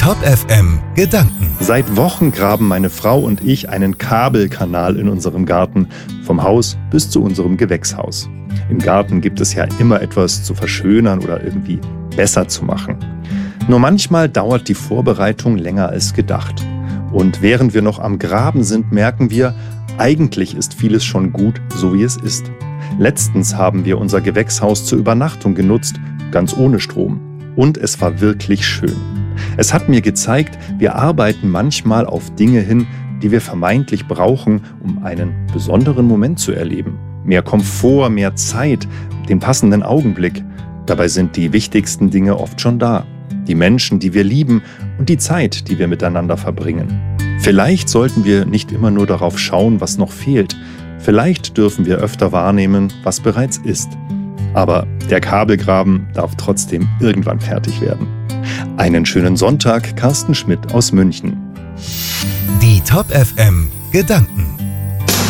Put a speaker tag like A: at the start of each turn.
A: Top FM Gedanken.
B: Seit Wochen graben meine Frau und ich einen Kabelkanal in unserem Garten, vom Haus bis zu unserem Gewächshaus. Im Garten gibt es ja immer etwas zu verschönern oder irgendwie besser zu machen. Nur manchmal dauert die Vorbereitung länger als gedacht. Und während wir noch am Graben sind, merken wir, eigentlich ist vieles schon gut, so wie es ist. Letztens haben wir unser Gewächshaus zur Übernachtung genutzt, ganz ohne Strom. Und es war wirklich schön. Es hat mir gezeigt, wir arbeiten manchmal auf Dinge hin, die wir vermeintlich brauchen, um einen besonderen Moment zu erleben. Mehr Komfort, mehr Zeit, den passenden Augenblick. Dabei sind die wichtigsten Dinge oft schon da. Die Menschen, die wir lieben und die Zeit, die wir miteinander verbringen. Vielleicht sollten wir nicht immer nur darauf schauen, was noch fehlt. Vielleicht dürfen wir öfter wahrnehmen, was bereits ist. Aber der Kabelgraben darf trotzdem irgendwann fertig werden. Einen schönen Sonntag, Carsten Schmidt aus München.
A: Die Top FM Gedanken.